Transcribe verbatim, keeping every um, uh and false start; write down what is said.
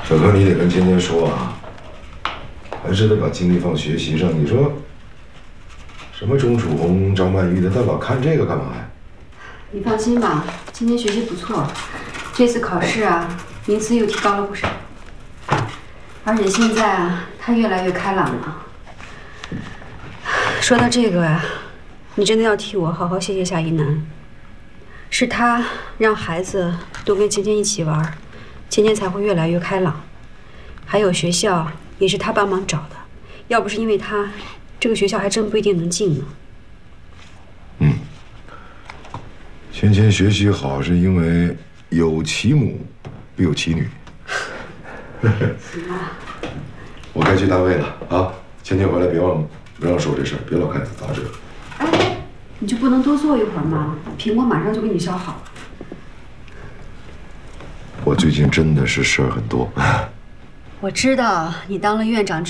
小柯，你得跟芊芊说啊，还是得把精力放学习上。你说，什么钟楚红、张曼玉的，他老看这个干嘛呀？ 你放心吧，芊芊学习不错，这次考试啊，名次又提高了不少。而且现在啊，她越来越开朗了。说到这个啊，你真的要替我好好谢谢夏一楠。是他让孩子多跟芊芊一起玩，芊芊才会越来越开朗。还有学校也是他帮忙找的，要不是因为他，这个学校还真不一定能进呢。 嗯，芊芊学习好是因为有其母必有其女。 行了， 我该去单位了啊！芊芊回来别忘不让说这事儿，别老看杂志。 哎，你就不能多坐一会儿吗？苹果马上就给你削好。 我最近真的是事儿很多。 我知道你当了院长之